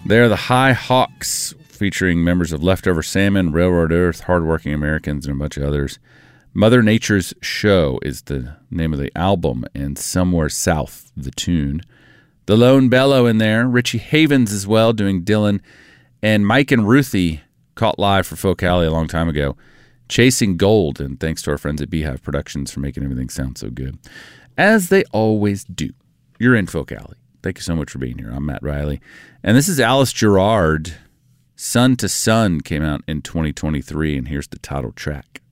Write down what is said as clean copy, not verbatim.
They're the High Hawks, featuring members of Leftover Salmon, Railroad Earth, Hardworking Americans, and a bunch of others. Mother Nature's Show is the name of the album, and Somewhere South, the tune. The Lone Bellow in there. Richie Havens as well, doing Dylan. And Mike and Ruthie, caught live for Folk Alley a long time ago. Chasing Gold, and thanks to our friends at Beehive Productions for making everything sound so good. As they always do. You're in Folk Alley. Thank you so much for being here. I'm Matt Riley. And this is Alice Gerrard. Sun to Sun came out in 2023, and here's the title track.